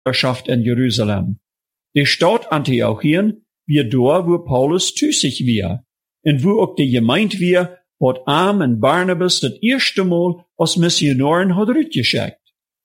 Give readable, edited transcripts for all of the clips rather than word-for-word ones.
Bruderschaft in Jerusalem. Die Stadt Antiochien wir dort, wo Paulus tüßig wir, und wo auch die Gemeinde wir, wat Am und Barnabas das erste Mal als Missionaren hat rütgeschickt.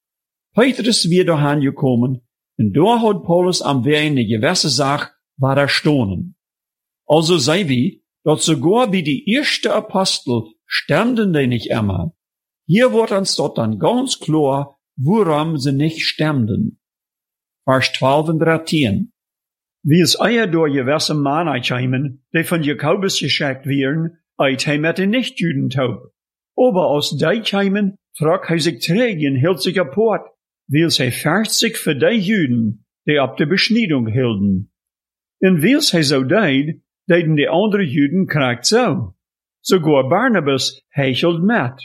Petrus wir dahin gekommen, und da hat Paulus am Weg eine gewisse Sache war er stonen. Also sei wie, dass sogar wie die erste Apostel sterben die nicht immer. Hier wird uns dort dann ganz klar, woran sie nicht sterben. Vers 12 und 13. Wie es eier door gewisse Mann eichheimen, die von Jakobus geschickt werden, eit hij met de Nichtjuden taub. Aber aus deichheimen trok hij sich träge und hielt sich apart, wils hij 40 für die Juden, die ab der Beschneidung hielden. Und wils hij so deed, deden die andere Juden kragt so. Sogar Barnabas hechelt met.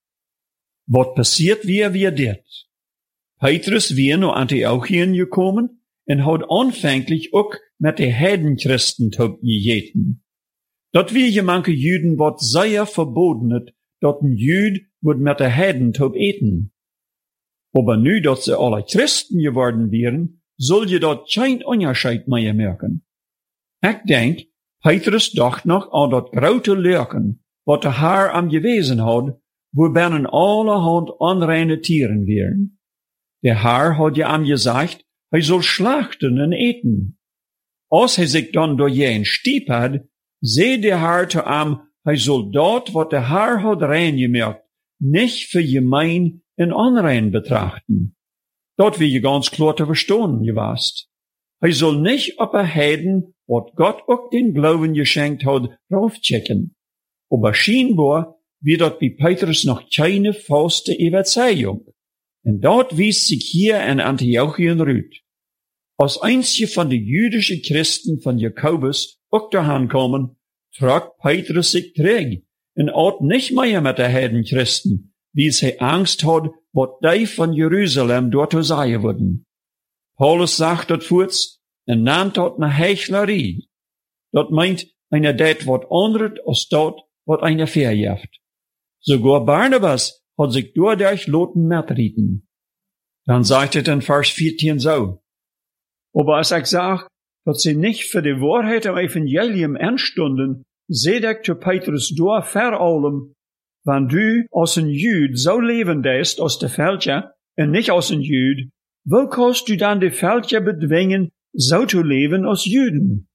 Wat passiert wie dit? Petrus wir naar Antiochien gekommen en had anfänglich ook met de Heidenchristen gegeten. Dat wie je manche Juden wat sehr verboten het, dat een Jud wordt met de Heiden eten. Aber nu dat ze alle Christen geworden wären, soll je dat geen Unterscheid meer merken. Ik denk, Petrus dacht nog aan dat grote leuken, wat de Haar am gewesen had, wo binnen allerhand onreine Tieren wären. Der Haar had je am gesagt, hij soll schlachten en eten. Als hij zich dan door je een stiep had, zei der Haar te am, hij soll dat, wat der Haar had reingemerkt, nicht für gemein en onrein betrachten. Dat wie je ganz klar te verstaan gewast. Hij soll nicht op een Heiden, wat Gott ook den Glauben geschenkt had, raufchecken. Aber scheinbar wie dat bij Petrus noch keine feste Überzeugung. En dat wies sich hier in Antiochien rüt. Als einzige von den jüdischen Christen von Jakobus auch dahin kommen, trug Petrus sich träg und ort nicht mehr mit der Heidenchristen, wie sie Angst hat, wat die von Jerusalem dort zu sagen würden. Paulus sagt dort kurz und nannt dort eine Heuchlerie. Dort meint einer det wat anderes als dort wat einer verjäft. Sogar Barnabas hat sich dadurch loten mitreden. Dann sagt er in Vers 14 so. Aber als ich sag, dass sie nicht für die Wahrheit am Evangelium anstunden, seht ich zu Petrus durch vor allem, wenn du als ein Jüd so leben lässt aus der Fälscher und nicht als ein Jüd, wo kannst du dann die Fälscher bedwingen, so zu leben als Jüden?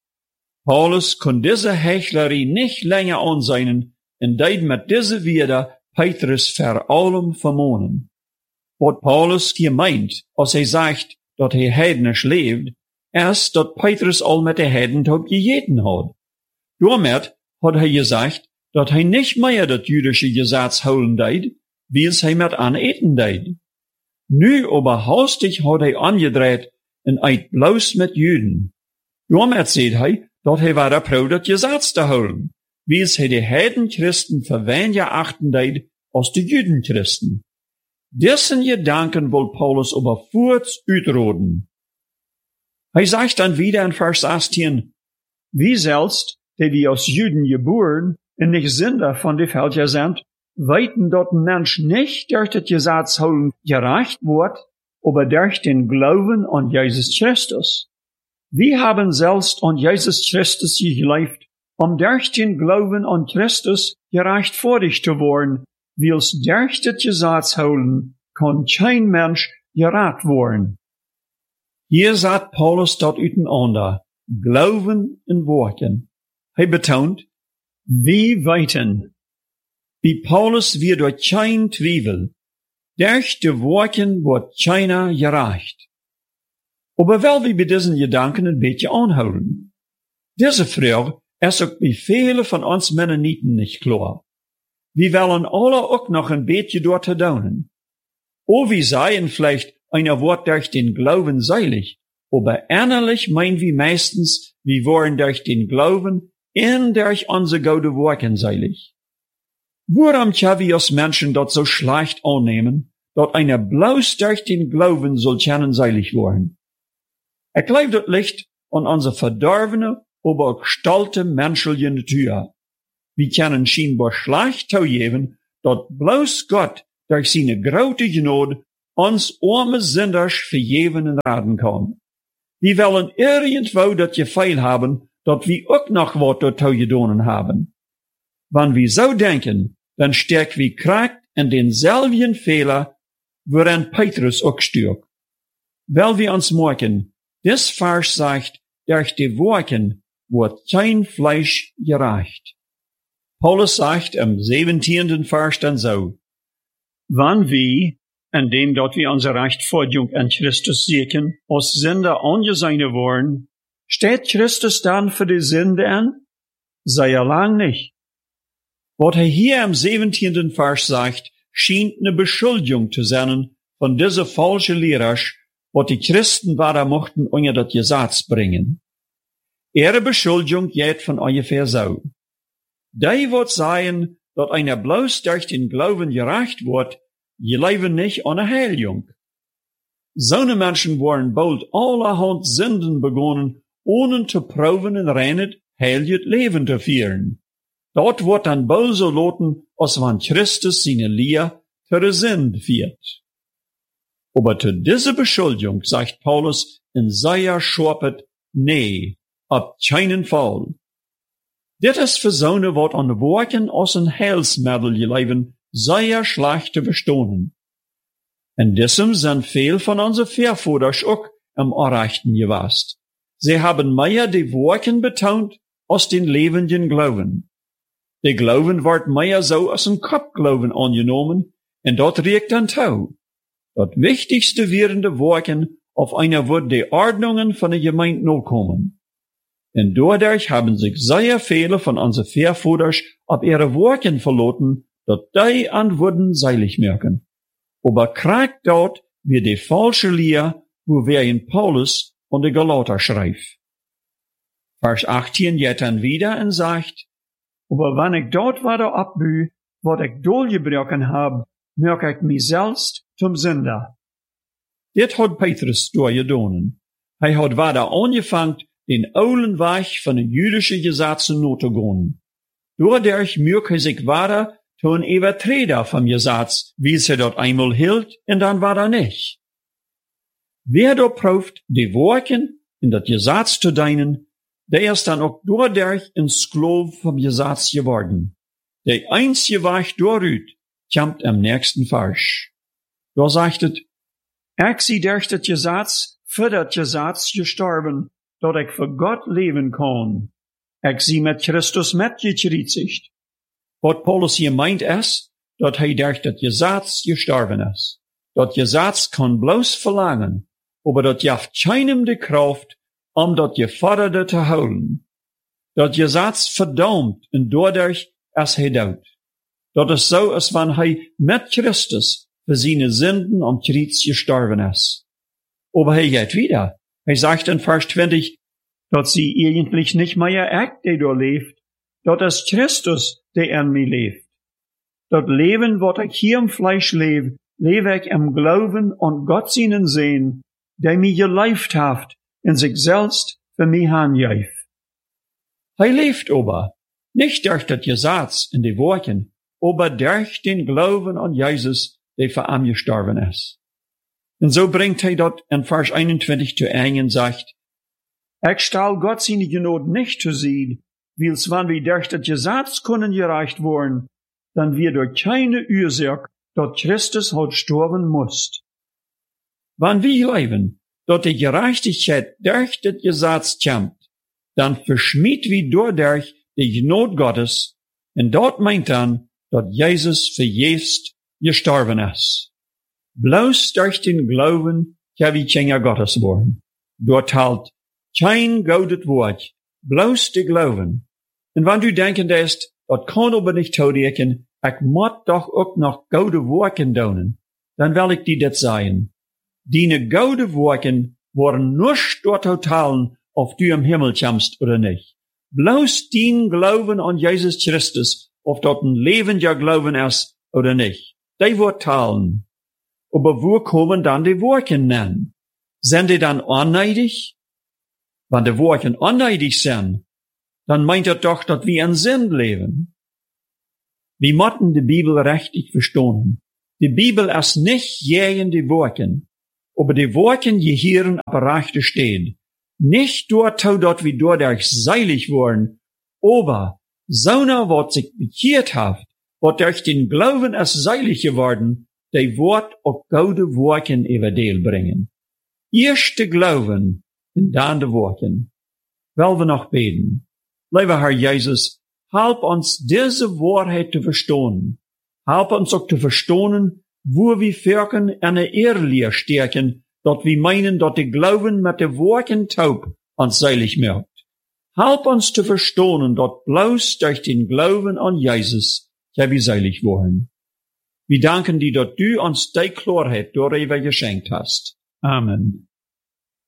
Paulus kann diese Heuchlerie nicht länger ansehen und deed mit diese Wieder Petrus vor allem vermohnen. Was Paulus hier meint, als er sagt, dat hij heidnisch leeft, is dat Petrus al met de Heiden gegeten had. Daarmee had hij gezegd dat hij niet meer dat jüdische Gesetz houden deed, wie es hij met aan eten deed. Nu aber hastig had hij aangedraaid en eet bloos met Juden. Daarmee zegt hij dat hij war pro dat Gesetz te houden, wie es hij de Heidenchristen verweniger achten deed als de Judenchristen. Dessen Gedanken will Paulus aber kurz uitroden. Hij sagt dann wieder in Vers 18, wie selbst, die wir aus Juden geboren und nicht Sünder von die Fälscher sind, weiten dort ein Mensch nicht durch das Gesetz holen gerecht wird, aber durch den Glauben an Jesus Christus. Wir haben selbst an Jesus Christus gelebt, durch den Glauben an Christus gerecht vor dich zu werden, wils durch das Gesetz holen, kann kein Mensch gerat worden. Hier sagt Paulus dort untereinander, Glauben in Worten. Hij betont, wie weiten. Wie Paulus wir durch kein Zweifel. Durch die Worten wird keiner gerecht. Aber wel wie bei diesen Gedanken ein bisschen anhouden. Diese Frage ist auch bei vielen von uns Mennoniten nicht klar. Wir wollen alle auch noch ein bisschen dort daunen. O wir seien vielleicht einer Wort durch den Glauben seilig, aber innerlich meinen wir meistens, wir waren durch den Glauben und durch unsere gute Worten seilig. Warum tja wir als Menschen dort so schlecht annehmen, dort einer bloß durch den Glauben soll kennen seilig worden? Ich glaube, das liegt an unsere verdorvene, aber auch gestalte menschliche Natur. Wir können scheinbar schlecht zugeben, dass bloß Gott durch seine große Gnade uns arme Sünders vergeben und raden kann. Wir wollen irgendwo dat Gefühl haben, dat wir auch noch was dazu getan haben. Wenn wir so denken, dann stecken wir krakt in denselben Fehler, woran Petrus auch stirbt. Weil wir uns merken, das Vers sagt, durch die Worken wird kein Fleisch gereicht. Paulus sagt im 17. Vers dann so, wann wir, indem dort wir unser Rechtfertigung in Christus suchen, als Sünder angesehen worden, steht Christus dann für die Sünde an? Sei er lang nicht. Was hier im 17. Vers sagt, schien eine Beschuldigung zu sein von dieser falschen Lehrer, was die Christen weiter mochten unter das Gesetz bringen. Ihre Beschuldigung geht von ungefähr so. Die wird sagen, dass einer bloß durch den Glauben gerecht wird, je leben nicht ohne Heiligung. So eine Menschen wollen bald allerhand Sünden begonnen, ohne zu proben und reines, heiliges Leben zu führen. Dort wird dann bald so loten, als wenn Christus seine Lehre zu der Sünde führt. Aber zu dieser Beschuldigung sagt Paulus in sehr scharpet, nee, auf keinen Fall. Dit ist für so eine, wat an Worken aus ein Heilsmittel leben, sehr schlecht zu verstehen. In diesem sind viel von unseren Vorvätern auch im Erreichten gewesen. Sie haben mehr die Worken betont als den lebenden Glauben. Der Glauben wird mehr so als ein Kopfglauben angenommen, und dort regt dann tau. Das Wichtigste wären die Worken, auf einer wird die Ordnungen von der Gemeinde nachkommen. Und dadurch haben sich sehr viele von unseren Vorvätern auf ihre Worken verloren, dass die an wurden seilig merken. Aber kriegt dort wie die falsche Lehre, wo wir in Paulus und die Galater schreibt. Vers 18 geht dann wieder und sagt, aber wenn ich dort weiter abbü, wat ich durchgebrochen hab, merk ich mich selbst zum Sünder. Dit hat Petrus durchgedonen. Er hat weiter angefangen, den oulen Weg von den jüdischen Gesetzen nachzugehen. Dadurch merkt er sich weiter zu ein Übertreter vom Gesetz, wie sie dort einmal hielt, und dann war er nicht. Wer dort prüft, die Worken in das Gesetz zu dienen, der ist dann auch dadurch ein Sklave vom Gesetz geworden. Der einzige Weg dadurch kommt im nächsten Vers. Da sagt es, ich sie durch das Gesetz, für das Gesetz gestorben, dass ich für Gott leben kann. Ich sie mit Christus mitgekreuzigt. Was Paulus hier meint ist, dass er durch das Gesetz gestorben ist. Das Gesetz kann bloß verlangen, aber das gibt keinem die Kraft, das Geforderte zu holen. Das Gesetz verdammt und dadurch ist er tot. Das ist so, als wenn er mit Christus für seine Sünden am Kreuz gestorben ist. Aber er geht wieder. Er sagt in Vers 20, dass sie eigentlich nicht mehr ich, der da lebt, das ist Christus, der in mir lebt. Das Leben, was ich hier im Fleisch lebe ich im Glauben an Gott seinen Sehen, der mir gelebt hat, in sich selbst für mich angeif. Er lebt aber, nicht durch das Gesetz in die Worten, aber durch den Glauben an Jesus, der für ihn gestorben ist. Und so bringt er dort in Vers 21 zu Ende und sagt, ich stelle Gott seine Gnade nicht zu sehen, weil's wenn wir durch das Gesetz können gereicht worden, dann wird durch keine Ursache, dass Christus halt sterben muss. Wenn wir leben, dass die Gerechtigkeit durch das Gesetz kommt, dann verschmied wir dadurch die Gnade Gottes, und dort meint dann, dass Jesus für Jesus gestorben ist. Bloß durch den Glauben kann wir Kinder Gottes worden. Dort halt kein gutes Wort, bloß die Glauben. Und wenn du denken lässt, das kann aber nicht taudecken, ich muss doch auch noch gute Worten tun, dann will ich dir das sagen. Deine gute Worten waren nur dort totalen, ob du im Himmel kommst oder nicht. Bloß dein Glauben an Jesus Christus, ob dort ein lebender Glauben ist oder nicht. Die wird teilen. Aber wo kommen dann die Worten nennen? Sind die dann unneidig? Wenn die Worten unneidig sind, dann meint er doch, dass wir in Sinn leben. Wir müssen die Bibel richtig verstehen. Die Bibel ist nicht gegen die Worken, aber die Worken gehören auf rechte steht. Nicht dort, dort wie dadurch seilig worden, aber soner, wat sich bekehrt hat, wat durch den Glauben ist seilig geworden, die wird auch gute Worken everdeel bringen. Erst de Glauben und dann de Worken. Wel wir noch beten. Lieber Herr Jesus, help uns diese Wahrheit zu verstehen. Help uns auch zu verstehen, wo wir wirken eine Ehrlehr stärken, dort wir meinen, dort die Glauben mit de Worken taub uns seilig macht. Help uns zu verstehen, dort bloß durch den Glauben an Jesus, ja wir seilig worden. Wir danken dir, dass du uns die Klarheit darüber geschenkt hast. Amen.